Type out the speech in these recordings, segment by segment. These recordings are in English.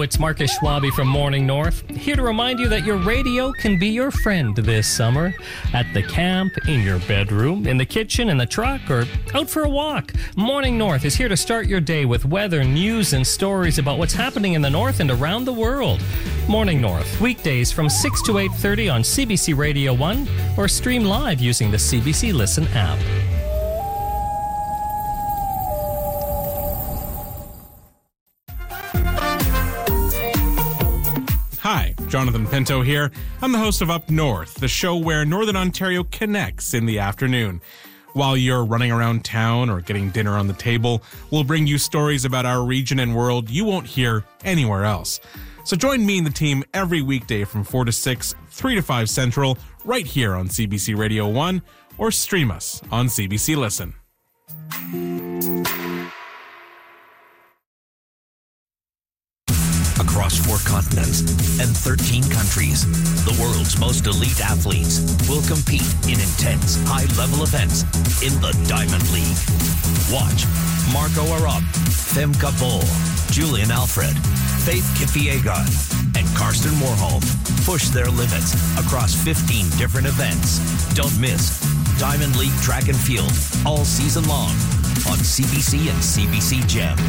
it's Marcus Schwabe from Morning North, here to remind you that your radio can be your friend this summer. At the camp, in your bedroom, in the kitchen, in the truck, or out for a walk. Morning North is here to start your day with weather, news, and stories about what's happening in the North and around the world. Morning North, weekdays from 6 to 8:30 on CBC Radio 1, or stream live using the CBC Listen app. Hi, Jonathan Pinto here. I'm the host of Up North, the show where Northern Ontario connects in the afternoon. While you're running around town or getting dinner on the table, we'll bring you stories about our region and world you won't hear anywhere else. So join me and the team every weekday from 4 to 6, 3 to 5 Central, right here on CBC Radio 1, or stream us on CBC Listen. Across 4 continents and 13 countries, the world's most elite athletes will compete in intense, high-level events in the Diamond League. Watch Marco Arop, Femke Bol, Julian Alfred, Faith Kipyegon, and Karsten Warholm push their limits across 15 different events. Don't miss Diamond League Track and Field all season long on CBC and CBC Gem.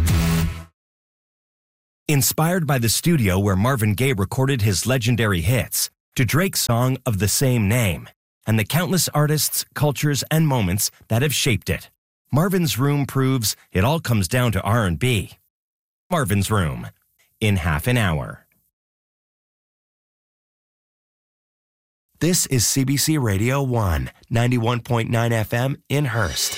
Inspired by the studio where Marvin Gaye recorded his legendary hits, to Drake's song of the same name, and the countless artists, cultures, and moments that have shaped it, Marvin's Room proves it all comes down to R&B. Marvin's Room, in half an hour. This is CBC Radio 1, 91.9 FM in Hearst.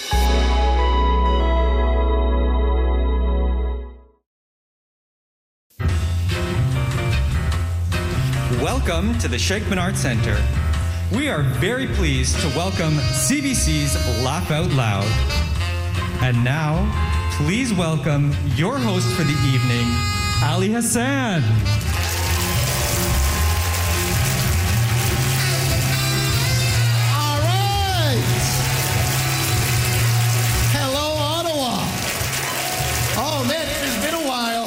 Welcome to the Shakeman Arts Centre. We are very pleased to welcome CBC's Laugh Out Loud. And now, please welcome your host for the evening, Ali Hassan. All right. Hello, Ottawa. Oh, man, it's been a while.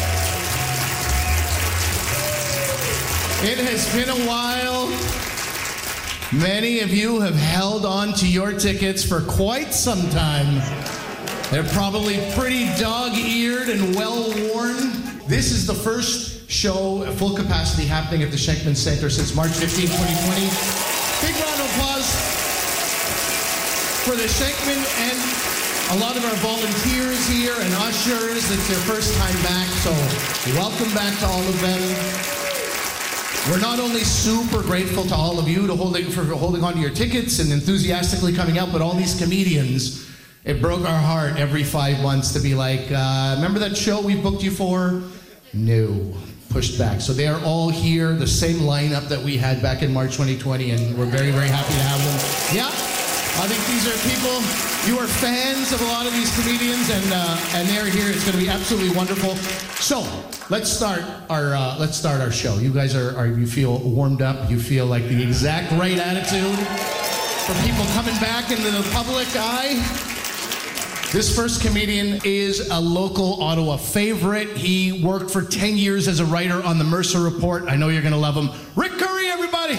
It has been a while. Many of you have held on to your tickets for quite some time. They're probably pretty dog-eared and well-worn. This is the first show at full capacity happening at the Shakeman Centre since March 15, 2020. Big round of applause for the Shakeman and a lot of our volunteers here and ushers. It's their first time back, so welcome back to all of them. We're not only super grateful to all of you for holding on to your tickets and enthusiastically coming out, but all these comedians. It broke our heart every 5 months to be like, remember that show we booked you for? No, pushed back. So they are all here, the same lineup that we had back in March 2020, and we're very, very happy to have them. Yeah, I think these are people, you are fans of a lot of these comedians, and they're here. It's going to be absolutely wonderful. So let's start our show. You guys you feel warmed up? You feel like the exact right attitude for people coming back into the public eye? This first comedian is a local Ottawa favorite. He worked for 10 years as a writer on the Mercer Report. I know you're going to love him. Rick Curry, everybody!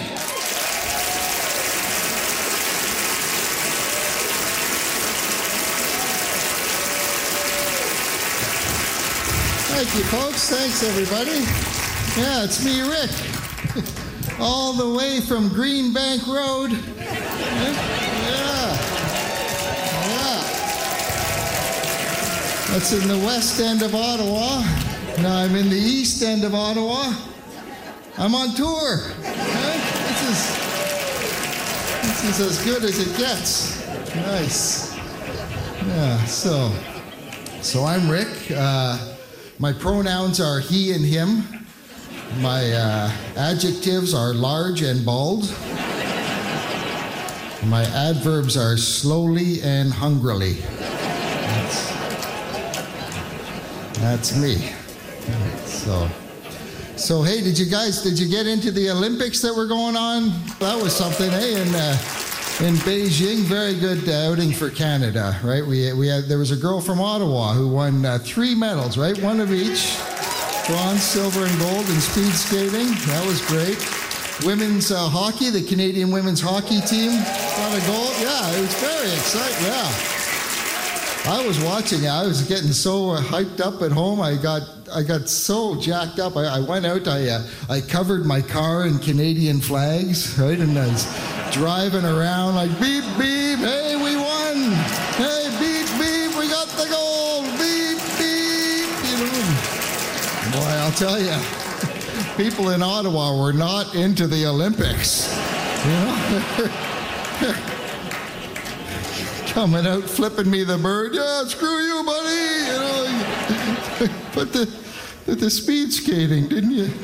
Thank you, folks. Thanks, everybody. Yeah, it's me, Rick. All the way from Greenbank Road. Yeah. That's in the west end of Ottawa. Now I'm in the east end of Ottawa. I'm on tour. Right? This is as good as it gets. Nice. Yeah, so I'm Rick. My pronouns are he and him. My adjectives are large and bald. My adverbs are slowly and hungrily. That's me. So hey, did you get into the Olympics that were going on? That was something, hey, in Beijing. Very good outing for Canada, right? There was a girl from Ottawa who won 3 medals, right? One of each. Bronze, silver, and gold in speed skating. That was great. Women's hockey, the Canadian women's hockey team got a gold. Yeah, it was very exciting. Yeah. I was watching it. I was getting so hyped up at home. I got so jacked up. I went out. I covered my car in Canadian flags, right? And I was driving around like beep beep. Hey, we won. Hey, beep beep. We got the gold. Beep beep. You know. Boy, I'll tell you, people in Ottawa were not into the Olympics. You know? Coming out, flipping me the bird. Yeah, screw you, buddy. You know, but the speed skating, didn't you?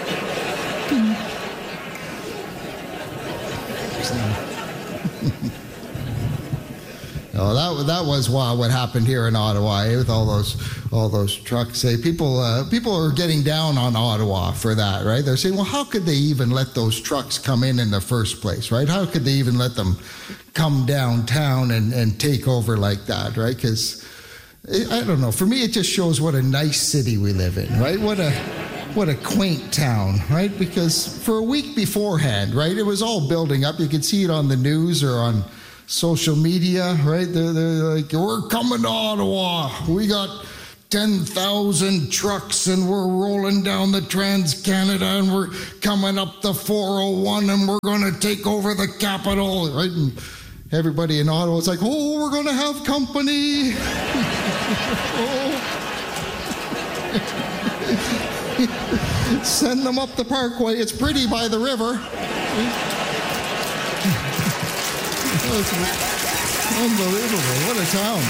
No, that was what happened here in Ottawa, with all those trucks. People are getting down on Ottawa for that, right? They're saying, well, how could they even let those trucks come in the first place, right? How could they even let them come downtown and take over like that, right? Because I don't know. For me, it just shows what a nice city we live in, right? What a quaint town, right? Because for a week beforehand, right, it was all building up. You could see it on the news or on social media, right? They're like, we're coming to Ottawa. We got 10,000 trucks and we're rolling down the Trans-Canada and we're coming up the 401 and we're going to take over the capital, right? And everybody in Ottawa was like, oh, we're going to have company. Send them up the Parkway. It's pretty by the river. Unbelievable. What a town.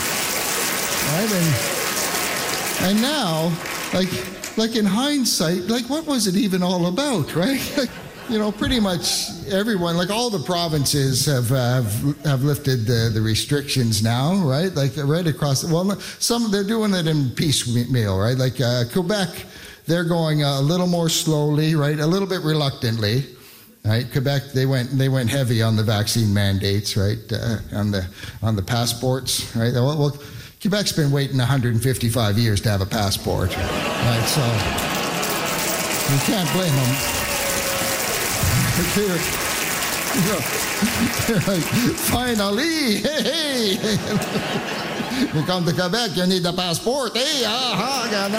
Right? And now, like in hindsight, like what was it even all about, right? You know, pretty much everyone, like all the provinces have lifted the restrictions now, right? Like right across, well, some they're doing it in piecemeal, right? Like Quebec, they're going a little more slowly, right? A little bit reluctantly. Right, Quebec, they went heavy on the vaccine mandates, right? On the passports, right? Well, Quebec's been waiting 155 years to have a passport, right? So you can't blame them. They're like, finally, hey, you come to Quebec, you need a passport, hey, aha, got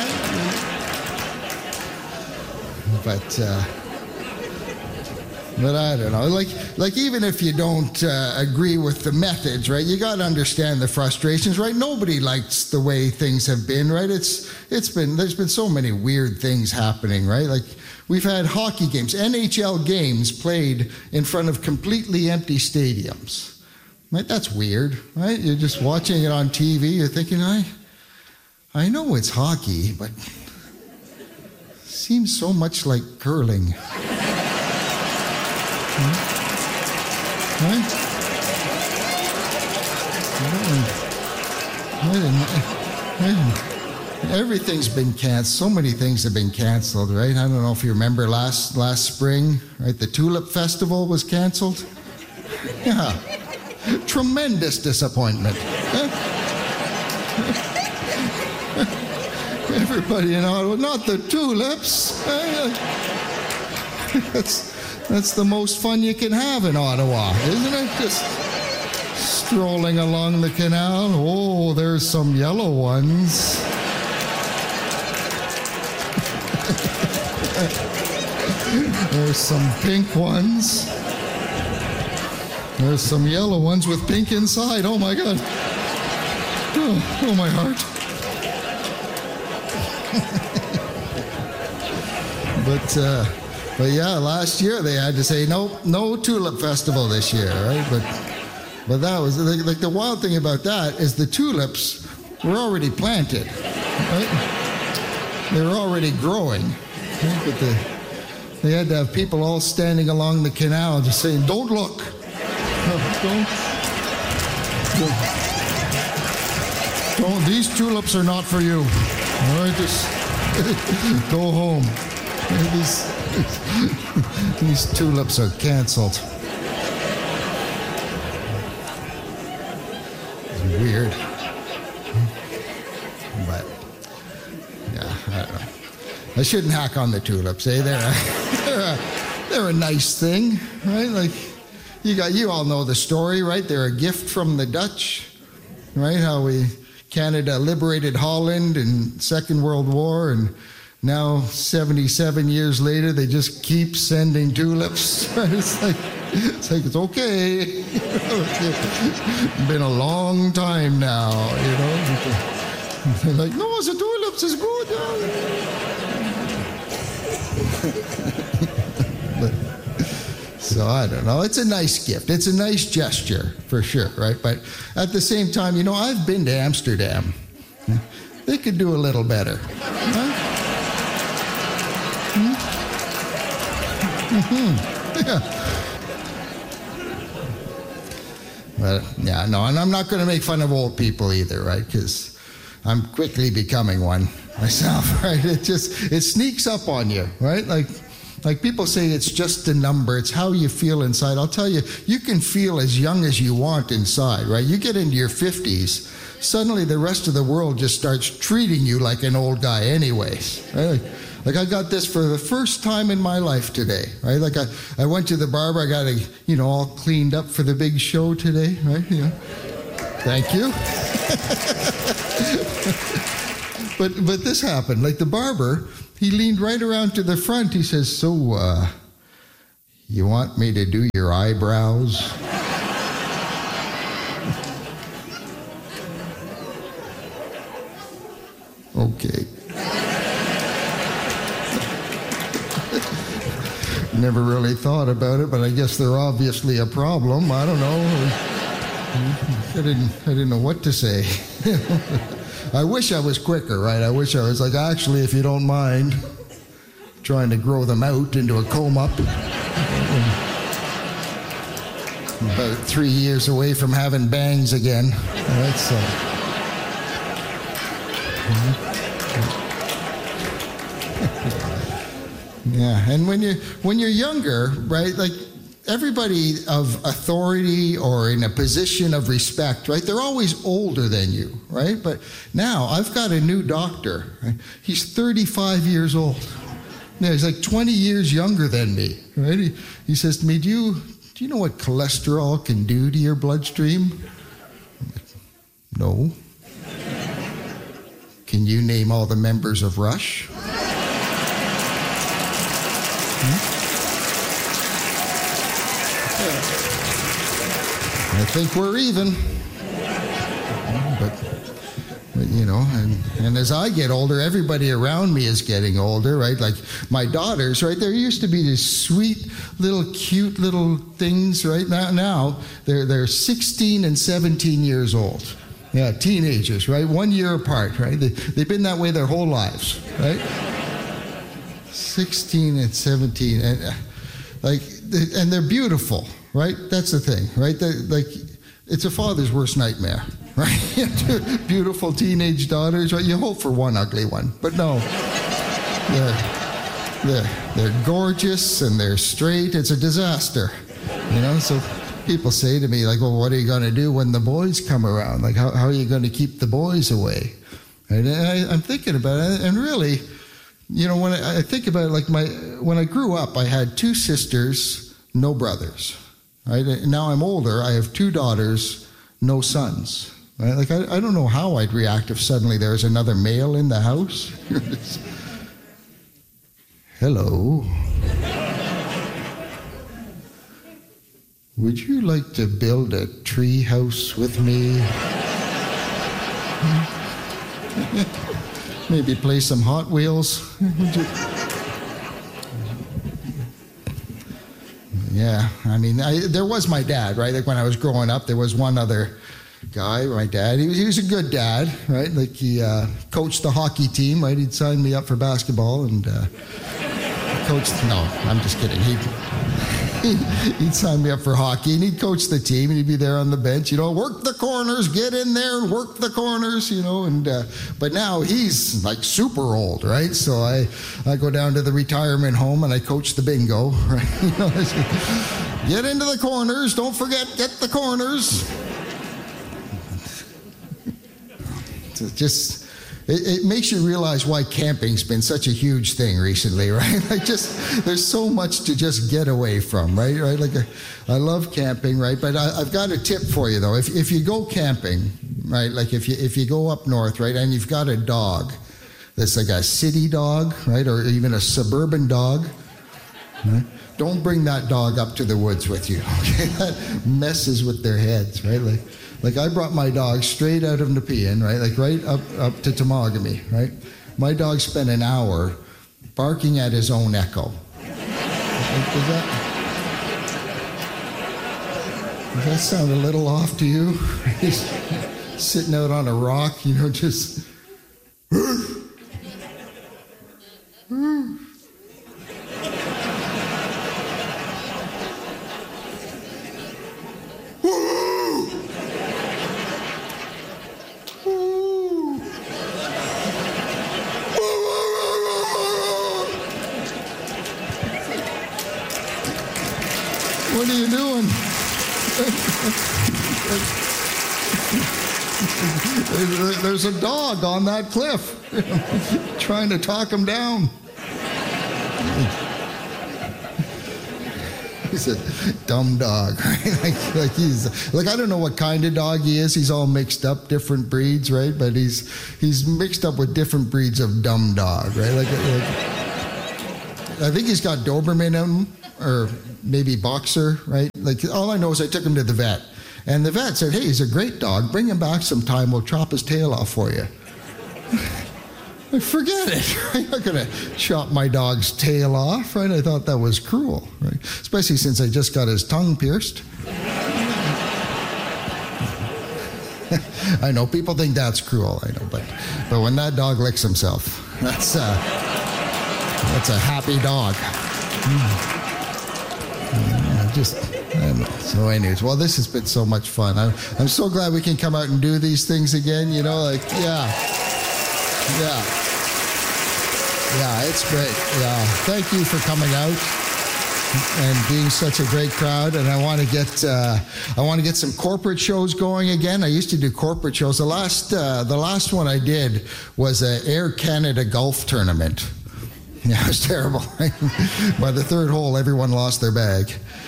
that. But I don't know, like even if you don't agree with the methods, right, you got to understand the frustrations, right? Nobody likes the way things have been, right? There's been so many weird things happening, right? Like we've had hockey games, NHL games played in front of completely empty stadiums, right? That's weird, right? You're just watching it on TV, you're thinking, I know it's hockey, but it seems so much like curling. Right? Everything's been canceled. So many things have been canceled, right? I don't know if you remember last spring, right? The Tulip Festival was canceled. Yeah. Tremendous disappointment. Everybody in Ottawa, not the tulips. That's the most fun you can have in Ottawa, isn't it? Just strolling along the canal. Oh, there's some yellow ones. There's some pink ones. There's some yellow ones with pink inside. Oh my God. Oh my heart. But yeah, last year they had to say no Tulip Festival this year, right? But that was like the wild thing about that is the tulips were already planted, right? They were already growing, right? But they had to have people all standing along the canal just saying, "Don't look, don't. These tulips are not for you. All right, just go home. These tulips are canceled." It's weird. But, yeah, I don't know. I shouldn't hack on the tulips, eh? They're a nice thing, right? Like, you all know the story, right? They're a gift from the Dutch, right? How Canada liberated Holland in Second World War, and now 77 years later, they just keep sending tulips. Right? It's okay. It's been a long time now, you know. They're like, no, the tulips is good. So I don't know. It's a nice gift. It's a nice gesture, for sure, right? But at the same time, you know, I've been to Amsterdam. They could do a little better. Huh? Yeah. But, yeah, no, and I'm not going to make fun of old people either, right? Because I'm quickly becoming one myself, right? It sneaks up on you, right? Like people say it's just a number. It's how you feel inside. I'll tell you, you can feel as young as you want inside, right? You get into your 50s, suddenly the rest of the world just starts treating you like an old guy anyways, right? Like I got this for the first time in my life today, right? Like I went to the barber. I got all cleaned up for the big show today, right? Yeah. Thank you. But this happened. Like the barber, he leaned right around to the front. He says, so, you want me to do your eyebrows? Okay. Never really thought about it, but I guess they're obviously a problem. I don't know. I didn't know what to say. I wish I was quicker, right? I wish I was like, actually, if you don't mind, trying to grow them out into a comb up. About 3 years away from having bangs again. That's yeah, and when you're younger, right? Like everybody of authority or in a position of respect, right? They're always older than you, right? But now I've got a new doctor. Right? He's 35 years old. Yeah, he's like 20 years younger than me, right? He says to me, "Do you know what cholesterol can do to your bloodstream?" I'm like, no. Can you name all the members of Rush? I think we're even. But you know, and as I get older, everybody around me is getting older, right? Like my daughters, right? There used to be these sweet little cute little things, right? Now they're 16 and 17 years old. Yeah, teenagers, right? 1 year apart, right? They've been that way their whole lives, right? 16 and 17, and and they're beautiful, right? That's the thing, right? Like it's a father's worst nightmare, right? Two beautiful teenage daughters, right? You hope for one ugly one, but no, they're gorgeous and they're straight. It's a disaster, you know. So people say to me, like, well, what are you going to do when the boys come around? Like, how are you going to keep the boys away? Right? And I'm thinking about it, and really, you know, when I think about it, like when I grew up, I had 2 sisters, no brothers. Right? Now I'm older, I have 2 daughters, no sons. Right? Like I don't know how I'd react if suddenly there's another male in the house. Hello. Would you like to build a tree house with me? Maybe play some Hot Wheels? Yeah, I mean, there was my dad, right? Like when I was growing up, there was one other guy, my dad. He was a good dad, right? Like he coached the hockey team, right? He'd sign me up for basketball and coached. No, I'm just kidding. He'd sign me up for hockey, and he'd coach the team, and he'd be there on the bench, you know, work the corners, get in there and work the corners, you know, and but now he's like super old, right? So I go down to the retirement home and I coach the bingo, right? You know, get into the corners, don't forget, get the corners. it makes you realize why camping's been such a huge thing recently, right? Like there's so much to just get away from, right? Like I love camping, right? But I've got a tip for you though. If you go camping, right? Like if you go up north, right, and you've got a dog that's like a city dog, right, or even a suburban dog, right? Don't bring that dog up to the woods with you, okay? That messes with their heads, right? Like I brought my dog straight out of Nepean, right? Like right up to Temagami, right? My dog spent an hour barking at his own echo. Does that sound a little off to you? He's sitting out on a rock, just... What are you doing? There's a dog on that cliff trying to talk him down. He's a dumb dog, right? Like I don't know what kind of dog he is. He's all mixed up, different breeds, right? But he's mixed up with different breeds of dumb dog, right? Like I think he's got Doberman in him, or maybe Boxer, right? Like all I know is I took him to the vet, and the vet said, "Hey, he's a great dog. Bring him back sometime. We'll chop his tail off for you." Forget it. I'm not going to chop my dog's tail off, right? I thought that was cruel, right? Especially since I just got his tongue pierced. I know people think that's cruel, I know, but when that dog licks himself, that's a happy dog. I don't know. So anyways, well, this has been so much fun. I'm so glad we can come out and do these things again, Yeah, it's great. Yeah, thank you for coming out and being such a great crowd. And I want to get some corporate shows going again. I used to do corporate shows. The last one I did was a Air Canada golf tournament. Yeah, it was terrible. By the third hole, everyone lost their bag.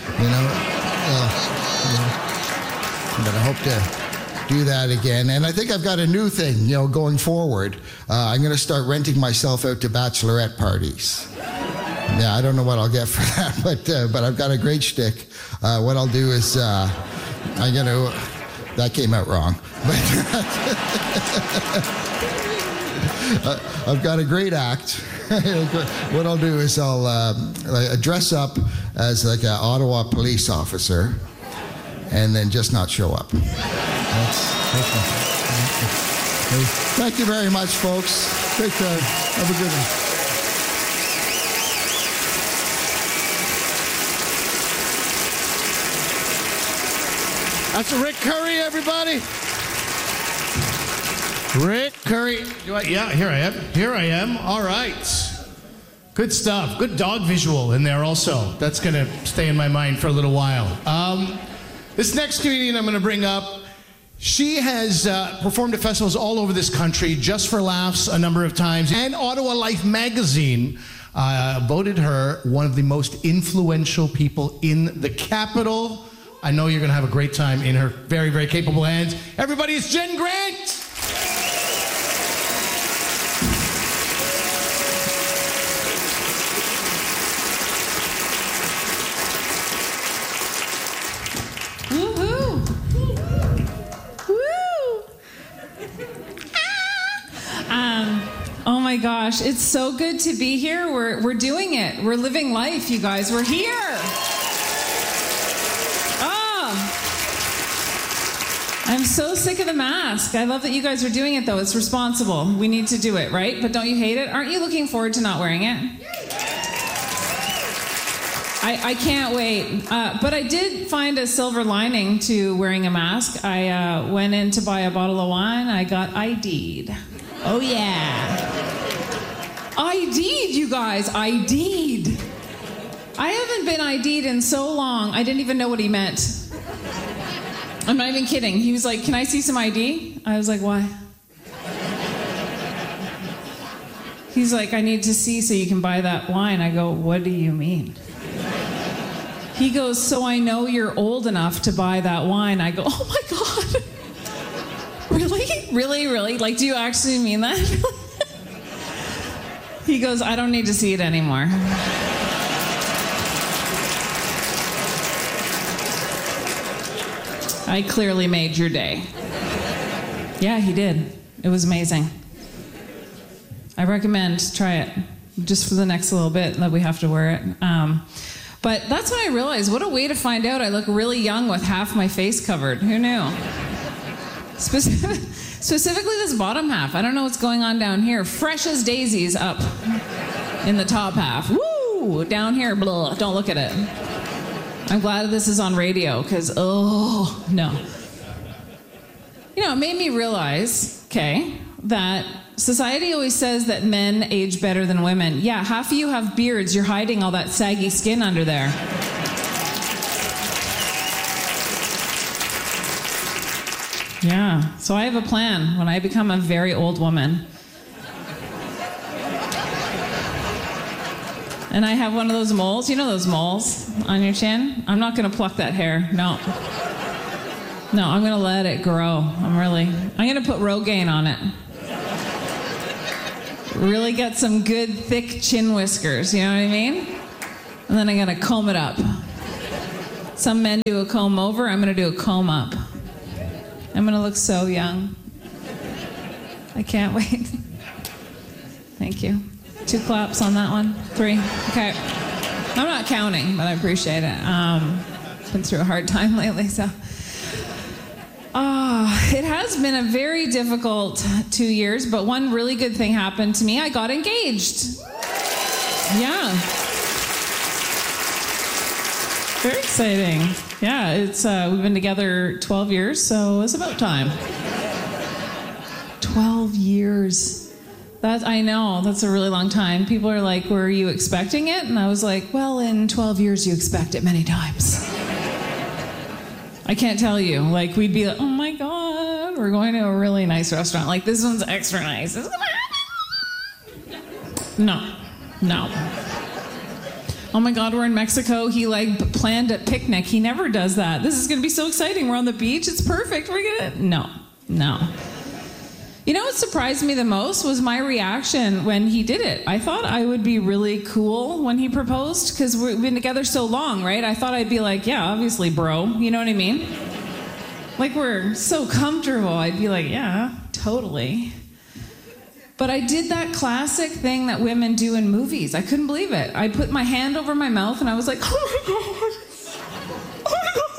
But I hope to do that again. And I think I've got a new thing, going forward. I'm going to start renting myself out to bachelorette parties. Yeah, I don't know what I'll get for that, but I've got a great shtick. What I'll do is that came out wrong. I've got a great act. What I'll do is I'll dress up as like an Ottawa police officer and then just not show up. Thank you very much, folks. Take care. Have a good one. That's Rick Curry, everybody. Rick Curry. Yeah, here I am. All right. Good stuff. Good dog visual in there also. That's going to stay in my mind for a little while. This next comedian I'm going to bring up, she has performed at festivals all over this country, Just for Laughs a number of times, and Ottawa Life magazine voted her one of the most influential people in the capital. I know you're going to have a great time in her very, very capable hands. Everybody, it's Jen Grant! Oh my gosh, it's so good to be here. We're doing it. We're living life, you guys. We're here. I'm so sick of the mask. I love that you guys are doing it, though. It's responsible. We need to do it, right? But don't you hate it? Aren't you looking forward to not wearing it? I can't wait. But I did find a silver lining to wearing a mask. I went in to buy a bottle of wine. I got ID'd. Oh, yeah. ID'd, you guys. ID'd. I haven't been ID'd in so long, I didn't even know what he meant. I'm not even kidding. He was like, "Can I see some ID?" I was like, "Why?" He's like, I need to see so you can buy that wine. I go, what do you mean? He goes, so I know you're old enough to buy that wine. I go, oh my God. Really? Really, really? Like, do you actually mean that? He goes, I don't need to see it anymore. I clearly made your day. Yeah, he did. It was amazing. I recommend try it just for the next little bit that we have to wear it. But that's when I realized what a way to find out I look really young with half my face covered. Who knew? Specifically this bottom half. I don't know what's going on down here. Fresh as daisies up in the top half. Woo! Down here, blah. Don't look at it. I'm glad this is on radio because, oh, no. You know, it made me realize, okay, that society always says that men age better than women. Yeah, half of you have beards. You're hiding all that saggy skin under there. Yeah, so I have a plan when I become a very old woman. And I have one of those moles. You know those moles on your chin? I'm not going to pluck that hair. No. No, I'm going to let it grow. I'm going to put Rogaine on it. Really get some good, thick chin whiskers, you know what I mean? And then I'm going to comb it up. Some men do a comb over. I'm going to do a comb up. I'm going to look so young. I can't wait. Thank you. 2 claps on that one. 3. Okay. I'm not counting, but I appreciate it. Been through a hard time lately, so. It has been a very difficult 2 years, but one really good thing happened to me. I got engaged. Yeah. Very exciting. Yeah, it's we've been together 12 years, so it's about time. 12 years. I know, that's a really long time. People are like, were you expecting it? And I was like, well, in 12 years you expect it many times. I can't tell you. Like, we'd be like, oh my God, we're going to a really nice restaurant. Like, this one's extra nice. No. Oh my God, we're in Mexico. He planned a picnic. He never does that. This is going to be so exciting. We're on the beach. It's perfect. No. You know what surprised me the most was my reaction when he did it. I thought I would be really cool when he proposed because we've been together so long, right? I thought I'd be like, yeah, obviously, bro. You know what I mean? Like, we're so comfortable. I'd be like, yeah, totally. But I did that classic thing that women do in movies. I couldn't believe it. I put my hand over my mouth and I was like, oh my God. Oh my God.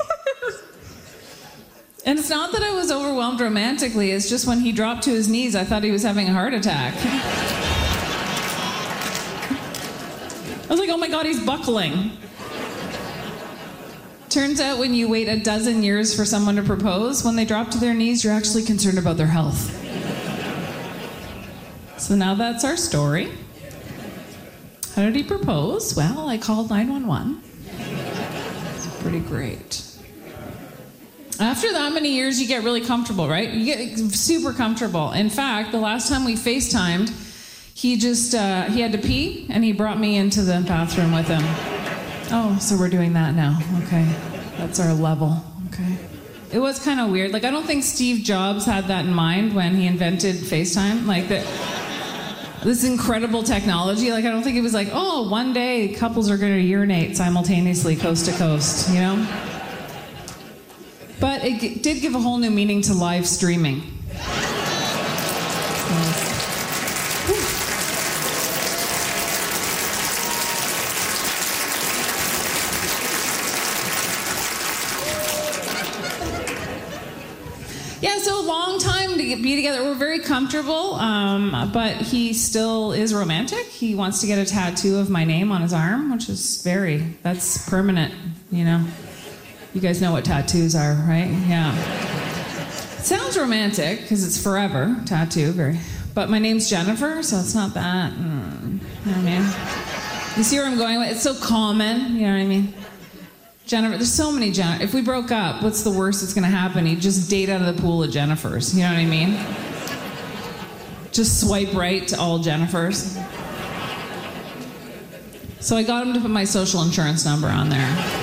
And it's not that I was overwhelmed romantically. It's just when he dropped to his knees, I thought he was having a heart attack. I was like, oh my God, he's buckling. Turns out when you wait a dozen years for someone to propose, when they drop to their knees, you're actually concerned about their health. So now that's our story. How did he propose? Well, I called 911. It's pretty great. After that many years, you get really comfortable, right? You get super comfortable. In fact, the last time we FaceTimed, he had to pee, and he brought me into the bathroom with him. Oh, so we're doing that now. Okay. That's our level. Okay. It was kind of weird. Like, I don't think Steve Jobs had that in mind when he invented FaceTime. Like, this incredible technology. Like, I don't think it was like, oh, one day couples are going to urinate simultaneously coast to coast, you know? But it did give a whole new meaning to live streaming. Yeah, so a long time to be together. We're very comfortable, but he still is romantic. He wants to get a tattoo of my name on his arm, which is that's permanent, you know. You guys know what tattoos are, right? Yeah. It sounds romantic, because it's forever, tattoo, but my name's Jennifer, so it's not that. You know what I mean? You see where I'm going with it? It's so common, you know what I mean? Jennifer, there's so many Jennifer. If we broke up, what's the worst that's going to happen? He'd just date out of the pool of Jennifers, you know what I mean? Just swipe right to all Jennifers. So I got him to put my social insurance number on there.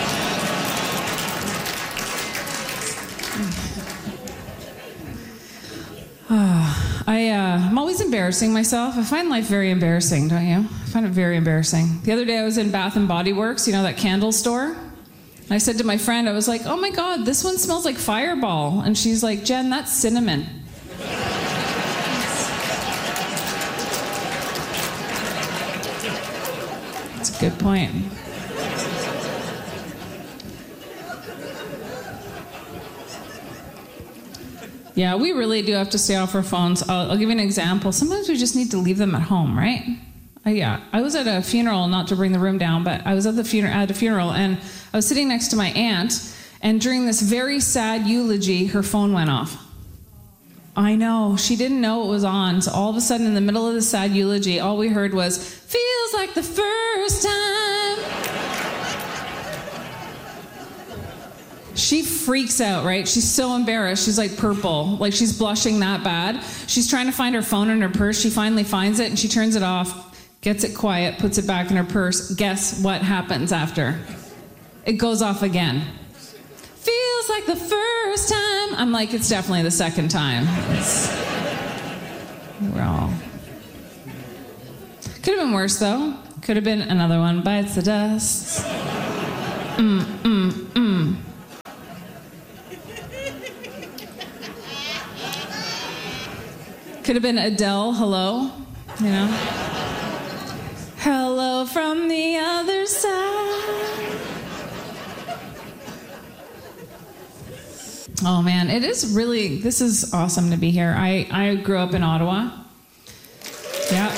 I'm always embarrassing myself. I find life very embarrassing, don't you? I find it very embarrassing. The other day I was in Bath & Body Works, you know, that candle store? And I said to my friend, I was like, oh my God, this one smells like Fireball. And she's like, Jen, that's cinnamon. That's a good point. Yeah, we really do have to stay off our phones. I'll give you an example. Sometimes we just need to leave them at home, right? I was at a funeral, not to bring the room down, but I was at a funeral, and I was sitting next to my aunt, and during this very sad eulogy, her phone went off. I know, she didn't know it was on, so all of a sudden, in the middle of the sad eulogy, all we heard was, feels like the first time. She freaks out, right? She's so embarrassed. She's like purple, like she's blushing that bad. She's trying to find her phone in her purse. She finally finds it and she turns it off, gets it quiet, puts it back in her purse. Guess what happens after? It goes off again. Feels like the first time. I'm like, it's definitely the second time. We're all. Could have been worse though. Could have been another one bites the dust. Could have been Adele, hello, you know? Hello from the other side. Oh man, this is awesome to be here. I grew up in Ottawa. Yeah.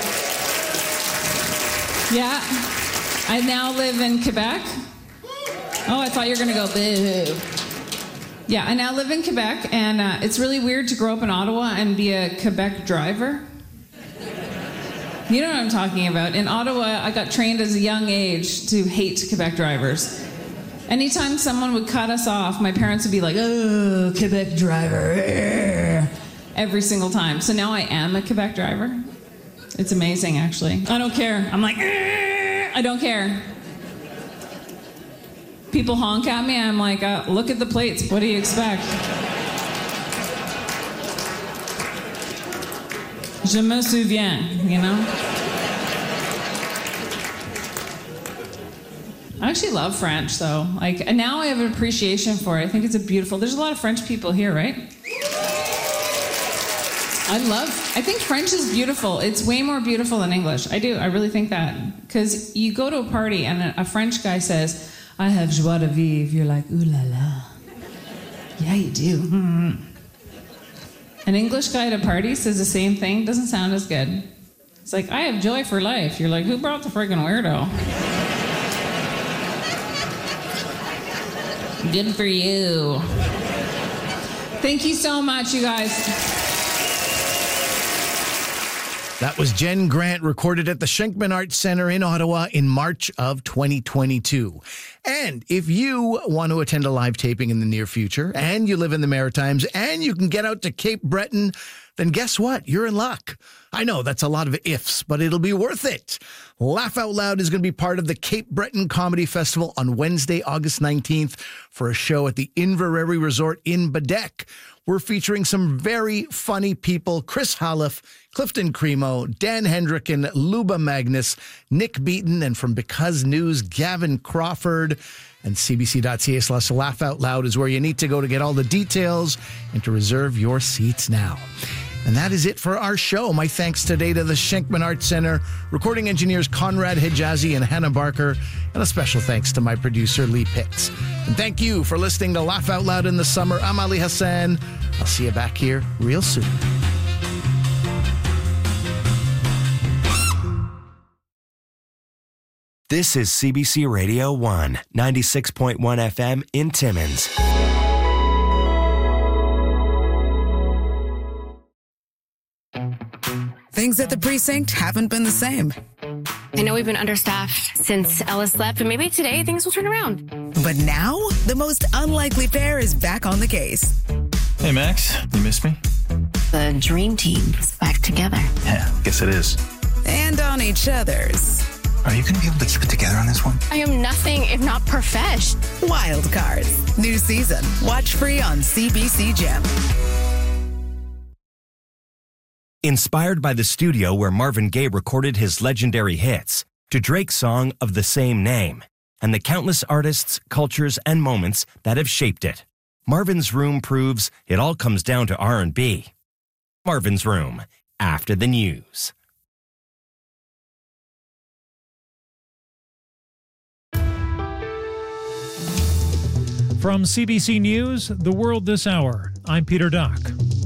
I now live in Quebec. Oh, I thought you were gonna go boo. Yeah, I now live in Quebec, and it's really weird to grow up in Ottawa and be a Quebec driver. You know what I'm talking about. In Ottawa, I got trained as a young age to hate Quebec drivers. Anytime someone would cut us off, my parents would be like, oh, Quebec driver. Every single time. So now I am a Quebec driver. It's amazing, actually. I don't care. I'm like, I don't care. People honk at me, I'm like, look at the plates. What do you expect? Je me souviens, you know? I actually love French, though. And now I have an appreciation for it. I think it's there's a lot of French people here, right? I think French is beautiful. It's way more beautiful than English. I do. I really think that. Because you go to a party and a French guy says, I have joie de vivre. You're like, ooh la la. Yeah, you do. Mm-hmm. An English guy at a party says the same thing. Doesn't sound as good. It's like, I have joy for life. You're like, who brought the friggin' weirdo? Good for you. Thank you so much, you guys. That was Jen Grant, recorded at the Schenkman Arts Centre in Ottawa in March of 2022. And if you want to attend a live taping in the near future, and you live in the Maritimes, and you can get out to Cape Breton, then guess what? You're in luck. I know that's a lot of ifs, but it'll be worth it. Laugh Out Loud is going to be part of the Cape Breton Comedy Festival on Wednesday, August 19th for a show at the Inverary Resort in Badek. We're featuring some very funny people: Chris Halleff, Clifton Cremo, Dan Hendricken, Luba Magnus, Nick Beaton, and from Because News, Gavin Crawford. And cbc.ca/Laugh Out Loud is where you need to go to get all the details and to reserve your seats now. And that is it for our show. My thanks today to the Schenkman Arts Centre, recording engineers Conrad Hijazi and Hannah Barker, and a special thanks to my producer, Lee Pitts. And thank you for listening to Laugh Out Loud in the Summer. I'm Ali Hassan. I'll see you back here real soon. This is CBC Radio 1, 96.1 FM in Timmins. Things at the precinct haven't been the same. I know we've been understaffed since Ellis left, but maybe today things will turn around. But now, the most unlikely pair is back on the case. Hey, Max, you missed me? The dream team is back together. Yeah, guess it is. And on each other's. Are you going to be able to keep it together on this one? I am nothing if not profesh. Wild Cards. New season. Watch free on CBC Gem. Inspired by the studio where Marvin Gaye recorded his legendary hits, to Drake's song of the same name, and the countless artists, cultures, and moments that have shaped it, Marvin's Room proves it all comes down to R&B. Marvin's Room, after the news. From CBC News, The World This Hour, I'm Peter Duck.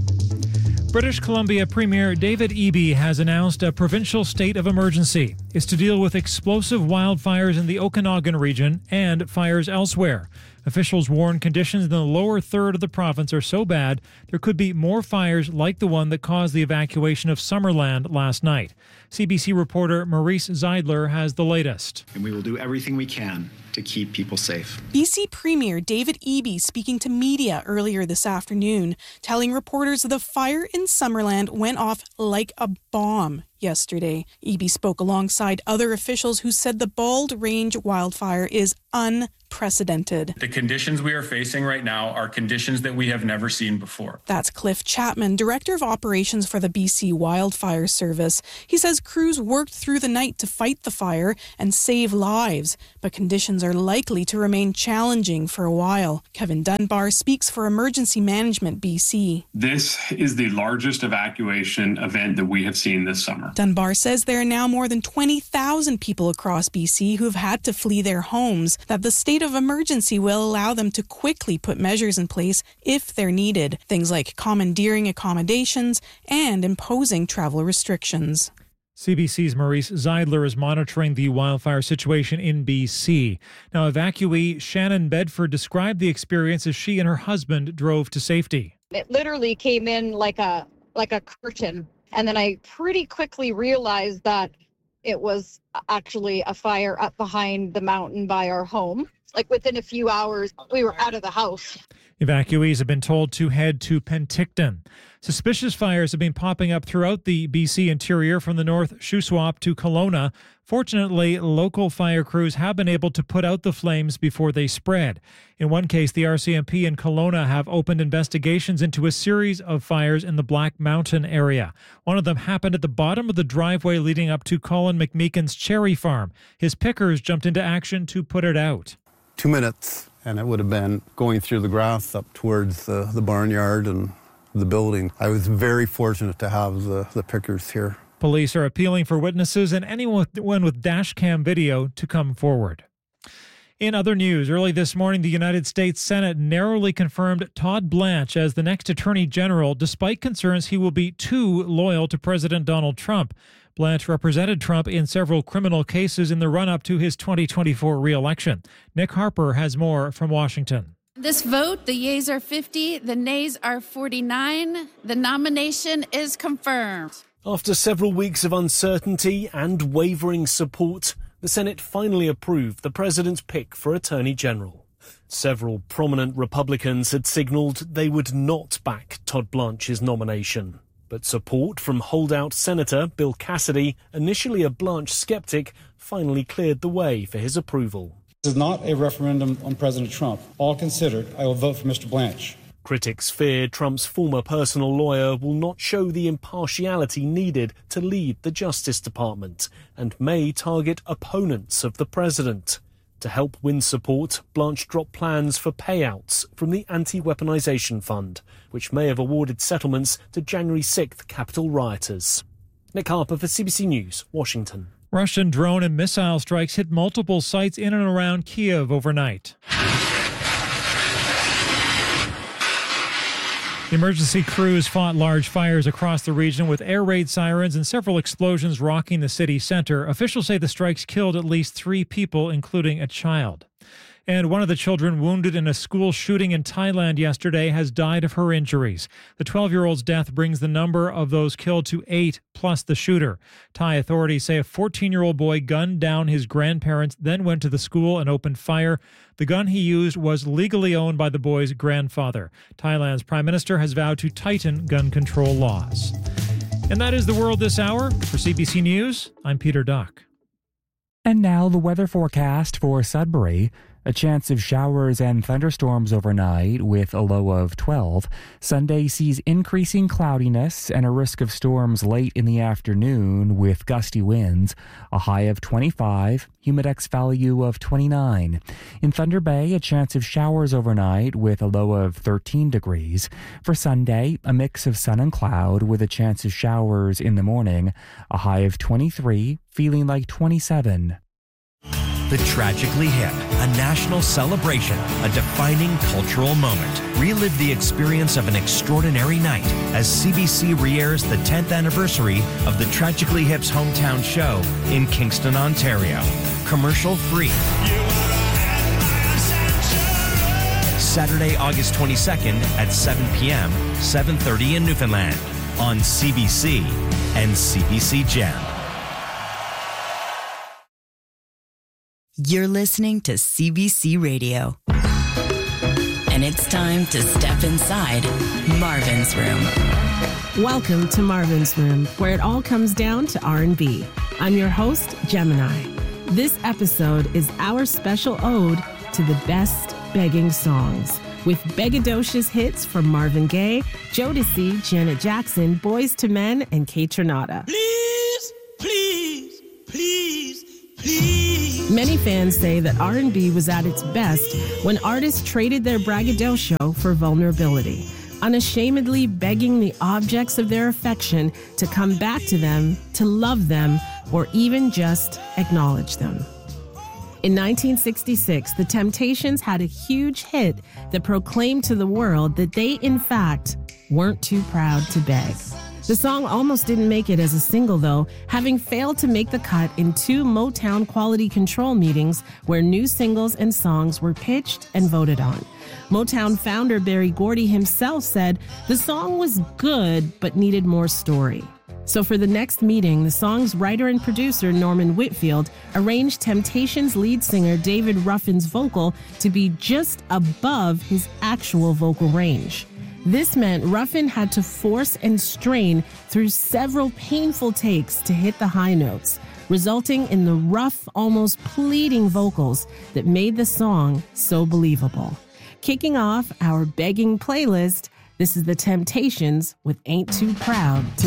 British Columbia Premier David Eby has announced a provincial state of emergency. It's to deal with explosive wildfires in the Okanagan region and fires elsewhere. Officials warn conditions in the lower third of the province are so bad there could be more fires like the one that caused the evacuation of Summerland last night. CBC reporter Maurice Zeidler has the latest. And we will do everything we can to keep people safe. BC Premier David Eby speaking to media earlier this afternoon, telling reporters the fire in Summerland went off like a bomb yesterday. Eby spoke alongside other officials who said the Bald Range wildfire is unprecedented. The conditions we are facing right now are conditions that we have never seen before. That's Cliff Chapman, Director of Operations for the BC Wildfire Service. He says crews worked through the night to fight the fire and save lives, but conditions are likely to remain challenging for a while. Kevin Dunbar speaks for Emergency Management BC. This is the largest evacuation event that we have seen this summer. Dunbar says there are now more than 20,000 people across BC who have had to flee their homes, that the state of emergency will allow them to quickly put measures in place if they're needed, things like commandeering accommodations and imposing travel restrictions. CBC's Maurice Zeidler is monitoring the wildfire situation in BC. Now, evacuee Shannon Bedford described the experience as she and her husband drove to safety. It literally came in like a curtain. And then I pretty quickly realized that it was actually a fire up behind the mountain by our home. Like within a few hours, we were out of the house. Evacuees have been told to head to Penticton. Suspicious fires have been popping up throughout the BC interior from the North Shuswap to Kelowna. Fortunately, local fire crews have been able to put out the flames before they spread. In one case, the RCMP in Kelowna have opened investigations into a series of fires in the Black Mountain area. One of them happened at the bottom of the driveway leading up to Colin McMeekin's cherry farm. His pickers jumped into action to put it out. 2 minutes, and it would have been going through the grass up towards the barnyard and the building. I was very fortunate to have the pickers here. Police are appealing for witnesses and anyone with dash cam video to come forward. In other news, early this morning, the United States Senate narrowly confirmed Todd Blanche as the next Attorney General, despite concerns he will be too loyal to President Donald Trump. Blanche represented Trump in several criminal cases in the run-up to his 2024 re-election. Nick Harper has more from Washington. This vote, the yeas are 50, the nays are 49. The nomination is confirmed. After several weeks of uncertainty and wavering support, the Senate finally approved the president's pick for Attorney General. Several prominent Republicans had signaled they would not back Todd Blanche's nomination. But support from holdout Senator Bill Cassidy, initially a Blanche skeptic, finally cleared the way for his approval. This is not a referendum on President Trump. All considered, I will vote for Mr. Blanche. Critics fear Trump's former personal lawyer will not show the impartiality needed to lead the Justice Department and may target opponents of the president. To help win support, Blanche dropped plans for payouts from the Anti-Weaponization Fund, which may have awarded settlements to January 6th Capitol rioters. Nick Harper for CBC News, Washington. Russian drone and missile strikes hit multiple sites in and around Kiev overnight. Emergency crews fought large fires across the region with air raid sirens and several explosions rocking the city center. Officials say the strikes killed at least 3 people, including a child. And one of the children wounded in a school shooting in Thailand yesterday has died of her injuries. The 12-year-old's death brings the number of those killed to 8, plus the shooter. Thai authorities say a 14-year-old boy gunned down his grandparents, then went to the school and opened fire. The gun he used was legally owned by the boy's grandfather. Thailand's prime minister has vowed to tighten gun control laws. And that is the world this hour. For CBC News, I'm Peter Duck. And now the weather forecast for Sudbury. A chance of showers and thunderstorms overnight with a low of 12. Sunday sees increasing cloudiness and a risk of storms late in the afternoon with gusty winds. A high of 25, humidex value of 29. In Thunder Bay, a chance of showers overnight with a low of 13 degrees. For Sunday, a mix of sun and cloud with a chance of showers in the morning. A high of 23, feeling like 27. The Tragically Hip, a national celebration, a defining cultural moment. Relive the experience of an extraordinary night as CBC re-airs the 10th anniversary of the Tragically Hip's hometown show in Kingston, Ontario. Commercial free. Saturday, August 22nd at 7 p.m., 7:30 in Newfoundland on CBC and CBC Gem. You're listening to CBC Radio. And it's time to step inside Marvin's Room. Welcome to Marvin's Room, where it all comes down to R&B. I'm your host, Gemini. This episode is our special ode to the best begging songs, with begadocious hits from Marvin Gaye, Jodeci, Janet Jackson, Boyz II Men, and Kate Renata. Please, please, please, please. Many fans say that R&B was at its best when artists traded their braggadocio for vulnerability, unashamedly begging the objects of their affection to come back to them, to love them, or even just acknowledge them. In 1966, The Temptations had a huge hit that proclaimed to the world that they, in fact, weren't too proud to beg. The song almost didn't make it as a single, though, having failed to make the cut in 2 Motown quality control meetings where new singles and songs were pitched and voted on. Motown founder Berry Gordy himself said the song was good but needed more story. So for the next meeting, the song's writer and producer Norman Whitfield arranged Temptations lead singer David Ruffin's vocal to be just above his actual vocal range. This meant Ruffin had to force and strain through several painful takes to hit the high notes, resulting in the rough, almost pleading vocals that made the song so believable. Kicking off our begging playlist, this is The Temptations with Ain't Too Proud to